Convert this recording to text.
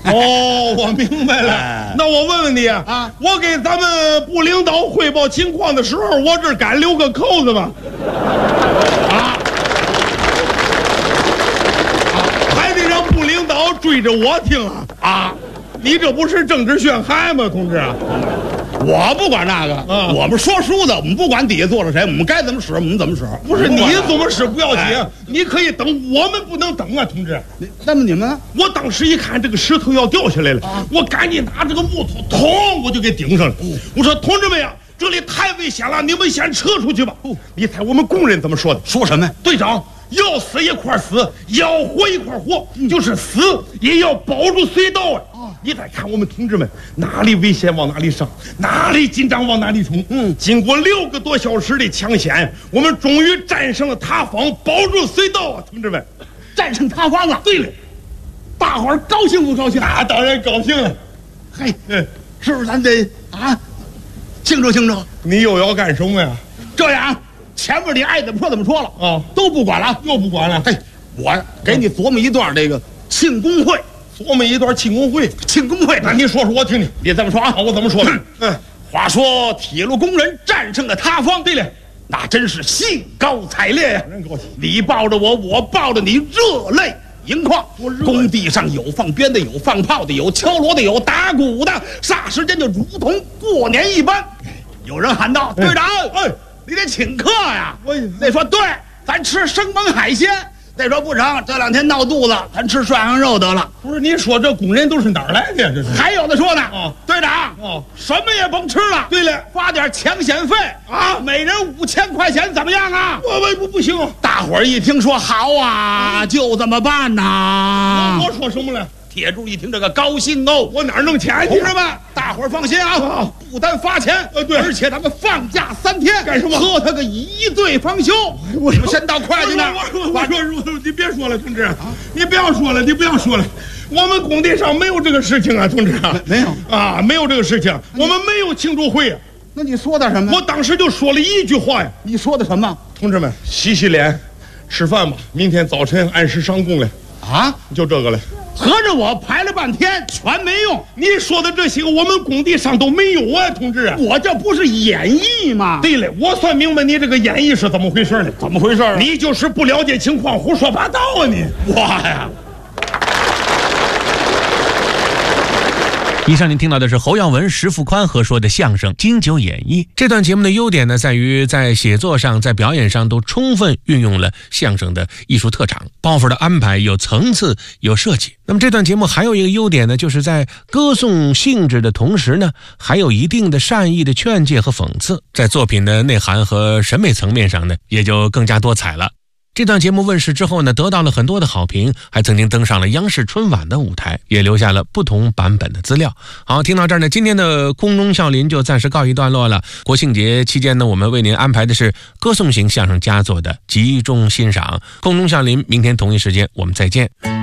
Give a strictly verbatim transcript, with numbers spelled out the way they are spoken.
哦，我明白了。哎、那我问问你啊，啊我给咱们部领导汇报情况的时候，我这敢留个扣子吗？啊？还得让部领导追着我听啊！啊，你这不是政治陷害吗，同志？ 我不管那个，啊、我们说书的，我们不管底下坐着谁，我们该怎么使我们怎么使。 不是你怎么使不要紧，哎、你可以等，我们不能等啊，同志。 那么你们呢？ 我当时一看这个石头要掉下来了，啊、我赶紧拿这个木头，捅我就给顶上了。嗯、我说同志们呀，这里太危险了，你们先撤出去吧。哦、你猜我们工人怎么说的？ 说什么呀？ 队长。要死一块死，要活一块活，嗯、就是死也要保住隧道啊！哦、你再看我们同志们，哪里危险往哪里上，哪里紧张往哪里冲。嗯，经过六个多小时的抢险，我们终于战胜了塌方，保住隧道啊！同志们， 战胜塌方了。 对了， 大伙儿高兴不高兴？ 啊，当然高兴了。 嘿，嗯，是不是咱得啊庆祝庆祝？ 你又要干什么呀？ 这样。前面你爱怎么说怎么说了啊， 哦、 都不管了， 又不管了。 嘿，我给你琢磨一段这个庆功会， 琢磨一段庆功会， 庆功会， 那你说说我听听。 别这么说啊， 我怎么说的？ 嗯，话说铁路工人战胜了塌方， 对了， 那真是兴高采烈呀！ 真高兴， 你抱着我，我抱着你，热泪盈眶。工地上有放鞭的，有放炮的，有敲锣的，有打鼓的，霎时间就如同过年一般。有人喊道：“队长，哎。”你得请客呀！那说对，咱吃生猛海鲜。那说不成，这两天闹肚子，咱吃涮羊肉得了。 不是你说这工人都是哪儿来的呀？这是还有的说呢。 哦， 队长，哦，什么也甭吃了。 对了， 发点抢险费啊，每人五千块钱，怎么样啊？ 我我不不行。 大伙儿一听说好啊，嗯、就这么办呐。 我我说什么了？ 铁柱一听这个高兴哦， 我哪弄钱？ 同志们，大伙儿放心啊，啊不单发钱， 呃对， 而且咱们放假三天， 干什么？ 喝他个一醉方休。我们先到会计那儿。 我我我说你别说了，同志，啊、你不要说了，你不要说了，我们工地上没有这个事情啊，同志啊， 没有啊，没有这个事情，我们没有庆祝会。 那你说的什么？ 我当时就说了一句话呀。 你说的什么？ 同志们，洗洗脸，吃饭吧，明天早晨按时上工来。 啊， 就这个了。 合着我排了半天全没用， 你说的这些个我们工地上都没有啊，同志啊！ 我这不是演绎吗？ 对了，我算明白你这个演绎是怎么回事了。 怎么回事啊？ 你就是不了解情况，胡说八道啊你！ 我呀。 以上您听到的是侯耀文、石富宽合说的相声《金九演绎》。这段节目的优点呢，在于在写作上、在表演上都充分运用了相声的艺术特长，包袱的安排有层次、有设计。那么这段节目还有一个优点呢，就是在歌颂性质的同时呢，还有一定的善意的劝诫和讽刺，在作品的内涵和审美层面上呢，也就更加多彩了。这段节目问世之后呢，得到了很多的好评，还曾经登上了央视春晚的舞台，也留下了不同版本的资料。好，听到这儿呢，今天的空中笑林就暂时告一段落了。国庆节期间呢，我们为您安排的是歌颂型相声佳作的集中欣赏。空中笑林，明天同一时间我们再见。